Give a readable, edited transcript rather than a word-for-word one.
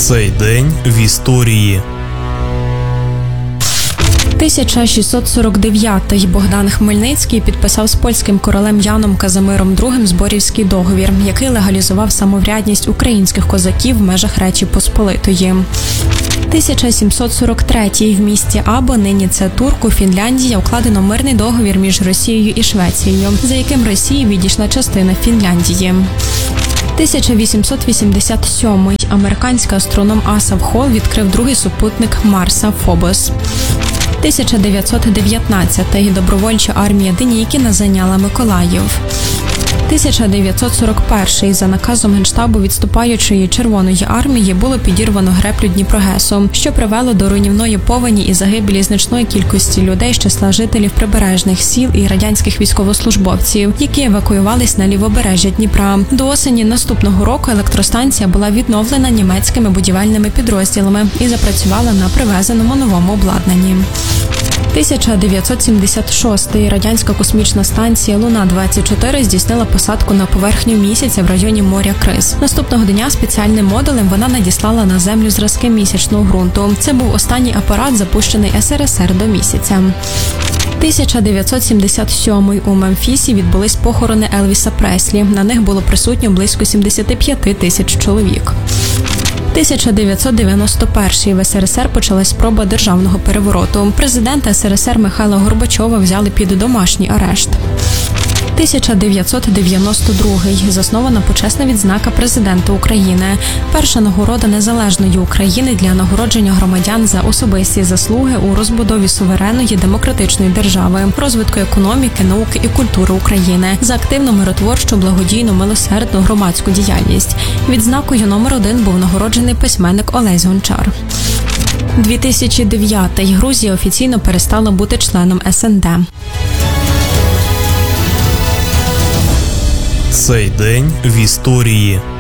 Цей день в історії. 1649-й Богдан Хмельницький підписав з польським королем Яном Казимиром II Зборівський договір, який легалізував самоврядність українських козаків в межах Речі Посполитої. 1743-й в місті Або, нині це Турку, Фінляндія, укладено мирний договір між Росією і Швецією, за яким Росії відійшла частина Фінляндії. 1887-й американський астроном Асаф Холл відкрив другий супутник Марса Фобос. 1919-й добровольча армія Денікіна зайняла Миколаїв. 1941-й за наказом Генштабу відступаючої Червоної армії було підірвано греблю Дніпрогесу, що привело до руйнівної повені і загибелі значної кількості людей з числа жителів прибережних сіл і радянських військовослужбовців, які евакуювались на лівобережжя Дніпра. До осені наступного року електростанція була відновлена німецькими будівельними підрозділами і запрацювала на привезеному новому обладнанні. 1976-й радянська космічна станція Луна-24 здійснила посадку на поверхню місяця в районі моря Криз. Наступного дня спеціальним модулем вона надіслала на Землю зразки місячного ґрунту. Це був останній апарат, запущений СРСР до місяця. 1977-й у Мемфісі відбулись похорони Елвіса Преслі. На них було присутньо близько 75 тисяч чоловік. 1991-й в СРСР почалась спроба державного перевороту. Президента СРСР Михайла Горбачова взяли під домашній арешт. 1992-й заснована почесна відзнака президента України. Перша нагорода незалежної України для нагородження громадян за особисті заслуги у розбудові суверенної демократичної держави, розвитку економіки, науки і культури України, за активну миротворчу, благодійну, милосердну громадську діяльність. Відзнакою номер 1 був нагороджений письменник Олесь Гончар. 2009-й Грузія офіційно перестала бути членом СНД. Цей день в історії.